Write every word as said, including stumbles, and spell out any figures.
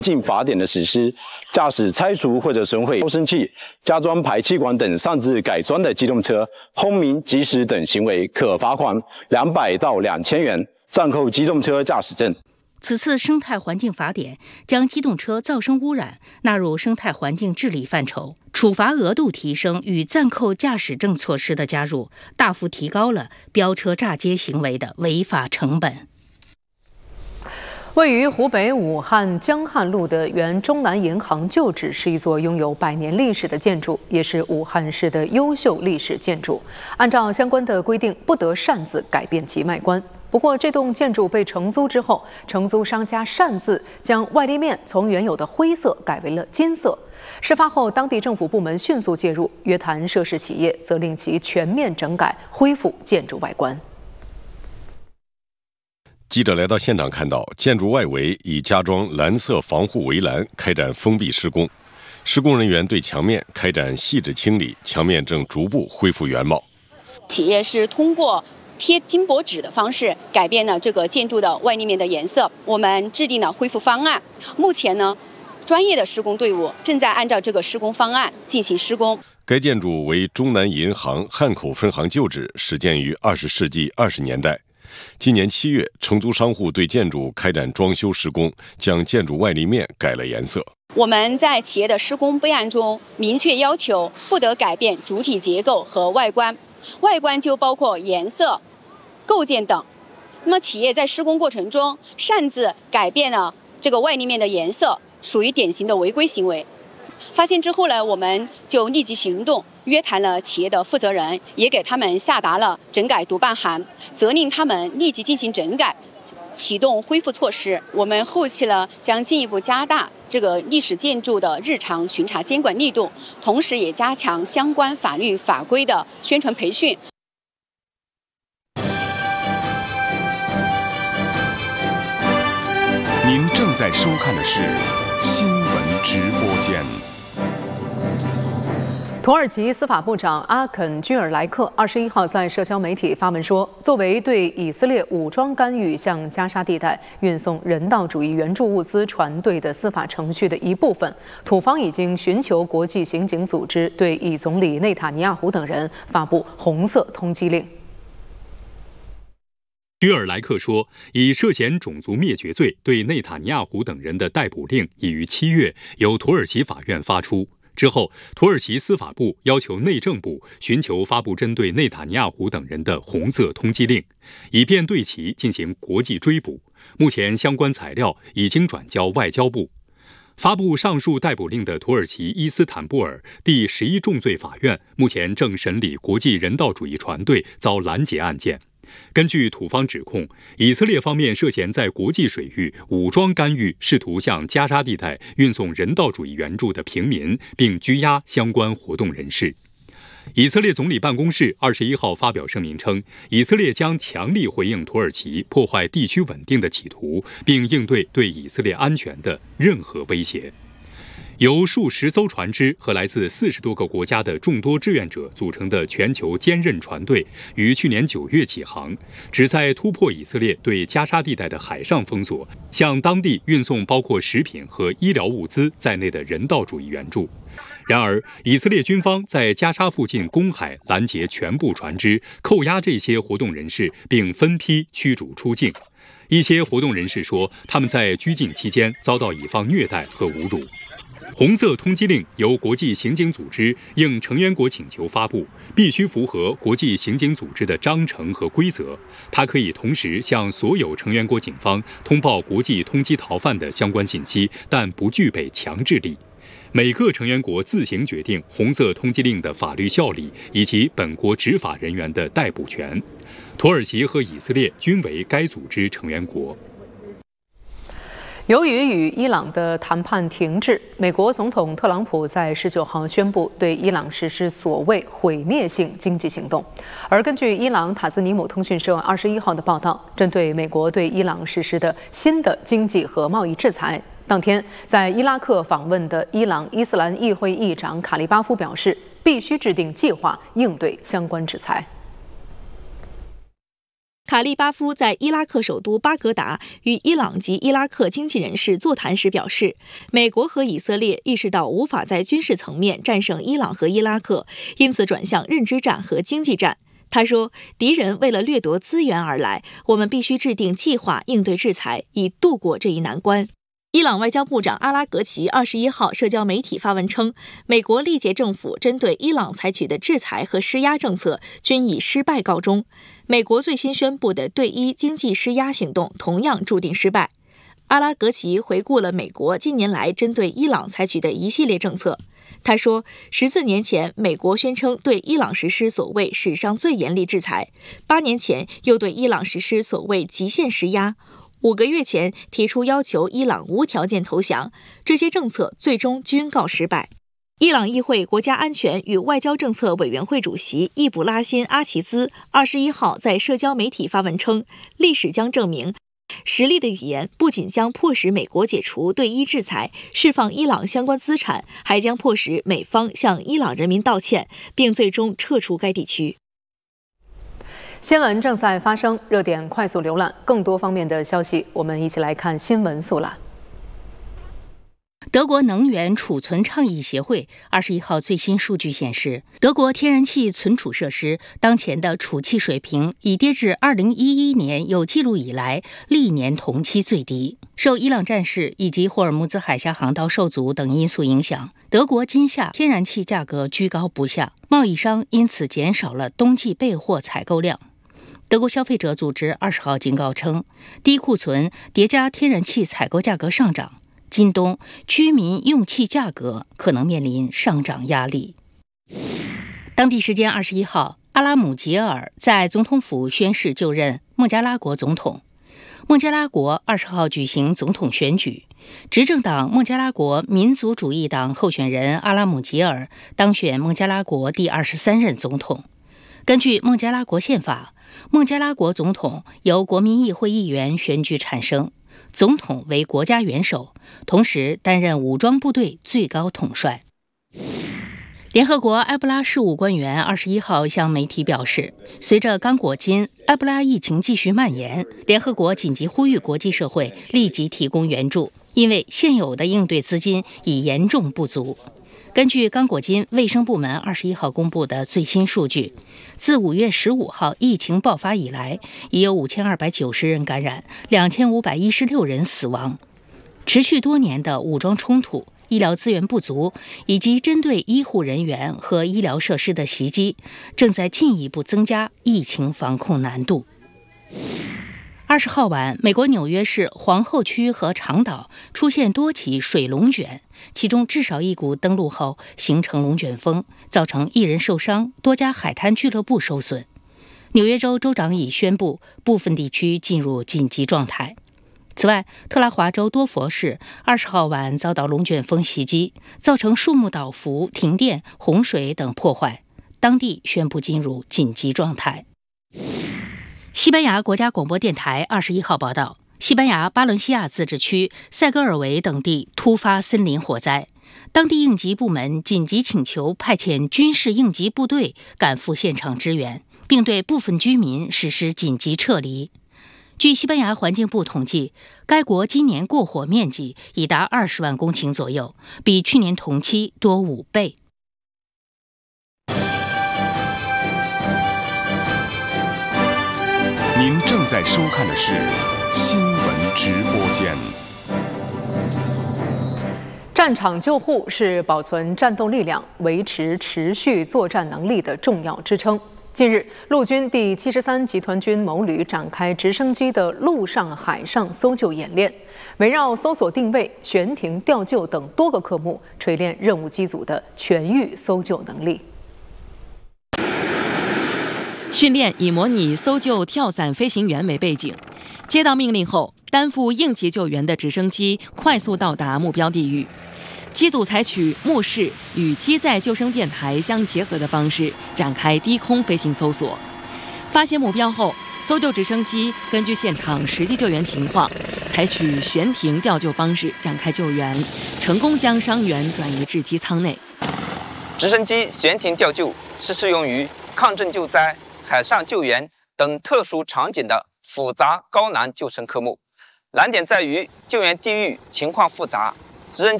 禁法典的实施，驾驶拆除或者损毁逃生器、加装排气管等擅自改装的机动车，轰鸣、疾驶等行为，可罚款两百到两千元，暂扣机动车驾驶证。 此次生态环境法典将机动车噪声污染纳入生态环境治理范畴，处罚额度提升与暂扣驾驶证措施的加入，大幅提高了飙车炸街行为的违法成本。 位于湖北武汉江汉路的原中南银行旧址是一座拥有百年历史的建筑，也是武汉市的优秀历史建筑。按照相关的规定，不得擅自改变其外观。不过，这栋建筑被承租之后，承租商家擅自将外立面从原有的灰色改为了金色。事发后，当地政府部门迅速介入，约谈涉事企业，责令其全面整改，恢复建筑外观。 记者来到现场，看到建筑外围已加装蓝色防护围栏，开展封闭施工。施工人员对墙面开展细致清理，墙面正逐步恢复原貌。 企业是通过贴金箔纸的方式改变了这个建筑的外立面的颜色。我们制定了恢复方案，目前呢，专业的施工队伍正在按照这个施工方案进行施工。 该建筑为中南银行汉口分行旧址，始建于二十世纪二十年代。今年七月，承租商户对建筑开展装修施工，将建筑外立面改了颜色。 我们在企业的施工备案中明确要求，不得改变主体结构和外观，外观就包括颜色、构件等。那么企业在施工过程中擅自改变了这个外立面的颜色，属于典型的违规行为。发现之后呢，我们就立即行动，约谈了企业的负责人，也给他们下达了整改督办函，责令他们立即进行整改，启动恢复措施。我们后期呢，将进一步加大这个历史建筑的日常巡查监管力度，同时也加强相关法律法规的宣传培训。 您正在收看的是新闻直播间。 土耳其司法部长阿肯·居尔莱克二十一号在社交媒体发文说，作为对以色列武装干预向加沙地带运送人道主义援助物资船队的司法程序的一部分，土方已经寻求国际刑警组织对以总理内塔尼亚胡等人发布红色通缉令。 居尔莱克说，以涉嫌种族灭绝罪对内塔尼亚胡等人的逮捕令已于七月由土耳其法院发出。之后，土耳其司法部要求内政部寻求发布针对内塔尼亚胡等人的红色通缉令，以便对其进行国际追捕。目前相关材料已经转交外交部。发布上述逮捕令的土耳其伊斯坦布尔第十一重罪法院目前正审理国际人道主义船队遭拦截案件。根据土方指控，以色列方面涉嫌在国际水域武装干预，试图向加沙地带运送人道主义援助的平民，并拘押相关活动人士。以色列总理办公室二十一号发表声明称，以色列将强力回应土耳其破坏地区稳定的企图，并应对对以色列安全的任何威胁。由数十艘船只和来自四十多个国家的众多志愿者组成的全球坚韧船队，于去年九月起航，旨在突破以色列对加沙地带的海上封锁，向当地运送包括食品和医疗物资在内的人道主义援助。然而，以色列军方在加沙附近公海拦截全部船只，扣押这些活动人士，并分批驱逐出境。一些活动人士说，他们在拘禁期间遭到以方虐待和侮辱。红色通缉令由国际刑警组织应成员国请求发布，必须符合国际刑警组织的章程和规则。它可以同时向所有成员国警方通报国际通缉逃犯的相关信息，但不具备强制力。每个成员国自行决定红色通缉令的法律效力以及本国执法人员的逮捕权。土耳其和以色列均为该组织成员国。 由于与伊朗的谈判停滞，美国总统特朗普在十九号宣布对伊朗实施所谓毁灭性经济行动。而根据伊朗塔斯尼姆通讯社二十一号的报道，针对美国对伊朗实施的新的经济和贸易制裁，当天在伊拉克访问的伊朗伊斯兰议会议长卡利巴夫表示，必须制定计划应对相关制裁。 卡利巴夫在伊拉克首都巴格达与伊朗及伊拉克经济人士座谈时表示，美国和以色列意识到无法在军事层面战胜伊朗和伊拉克，因此转向认知战和经济战。他说，敌人为了掠夺资源而来，我们必须制定计划应对制裁，以度过这一难关。伊朗外交部长阿拉格齐二十一号社交媒体发文称，美国历届政府针对伊朗采取的制裁和施压政策均以失败告终。美国最新宣布的对伊经济施压行动同样注定失败。阿拉格齐回顾了美国近年来针对伊朗采取的一系列政策。他说，十四年前，美国宣称对伊朗实施所谓史上最严厉制裁；八年前，又对伊朗实施所谓极限施压。五个月前提出要求伊朗无条件投降，这些政策最终均告失败。伊朗议会国家安全与外交政策委员会主席易卜拉欣·阿齐兹二十一号在社交媒体发文称，历史将证明，实力的语言不仅将迫使美国解除对伊制裁、释放伊朗相关资产，还将迫使美方向伊朗人民道歉，并最终撤出该地区。 新闻正在发生，热点快速浏览，更多方面的消息，我们一起来看新闻速览。 德国能源储存倡议协会二十一号最新数据显示，德国天然气存储设施当前的储气水平已跌至二零一一年有记录以来历年同期最低。受伊朗战事以及霍尔木兹海峡航道受阻等因素影响，德国今夏天然气价格居高不下，贸易商因此减少了冬季备货采购量。德国消费者组织二十号警告称，低库存叠加天然气采购价格上涨，今冬居民用气价格可能面临上涨压力。当地时间二十一号，阿拉姆杰尔在总统府宣誓就任孟加拉国总统。孟加拉国二十号举行总统选举，执政党孟加拉国民族主义党候选人阿拉姆杰尔当选孟加拉国第二十三任总统。根据孟加拉国宪法，孟加拉国总统由国民议会议员选举产生，总统为国家元首，同时担任武装部队最高统帅。联合国埃博拉事务官员二十一号向媒体表示，随着刚果金埃博拉疫情继续蔓延，联合国紧急呼吁国际社会立即提供援助，因为现有的应对资金已严重不足。根据刚果金卫生部门二十一号公布的最新数据，自五月十五号疫情爆发以来，已有五千二百九十人感染，两千五百一十六人死亡。持续多年的武装冲突、医疗资源不足以及针对医护人员和医疗设施的袭击，正在进一步增加疫情防控难度。二十号晚，美国纽约市皇后区和长岛出现多起水龙卷，其中至少一股登陆后形成龙卷风，造成一人受伤，多家海滩俱乐部受损。纽约州州长已宣布部分地区进入紧急状态。此外，特拉华州多佛市二十号晚遭到龙卷风袭击，造成树木倒伏、停电、洪水等破坏，当地宣布进入紧急状态。西班牙国家广播电台二十一号报道，西班牙巴伦西亚自治区塞戈尔维等地突发森林火灾，当地应急部门紧急请求派遣军事应急部队赶赴现场支援，并对部分居民实施紧急撤离。据西班牙环境部统计，该国今年过火面积已达二十万公顷左右，比去年同期多五倍。 您正在收看的是新闻直播间。 战场救护是保存战斗力量、维持持续作战能力的重要支撑。近日，陆军第七十三集团军某旅展开直升机的陆上、海上搜救演练，围绕搜索定位、悬停吊救等多个科目，锤炼任务机组的全域搜救能力。 训练以模拟搜救跳伞飞行员为背景，接到命令后，担负应急救援的直升机快速到达目标地域。机组采取目视与机载救生电台相结合的方式展开低空飞行搜索。发现目标后，搜救直升机根据现场实际救援情况，采取悬停吊救方式展开救援，成功将伤员转移至机舱内。 直升机悬停吊救是适用于抗震救灾、海上救援等特殊场景的复杂高难救生科目。难点在于救援地域情况复杂，直升机